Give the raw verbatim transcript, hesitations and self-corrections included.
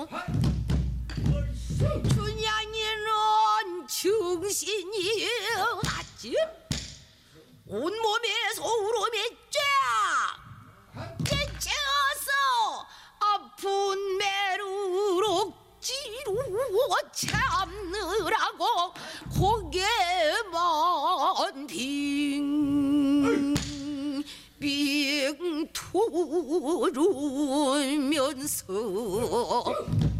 춘향이는 정신이 아찔 온몸에 소름이 쫙 깨쳐서 아픈 매를 억지로 참느라고 고개만 빙빙 돌으면서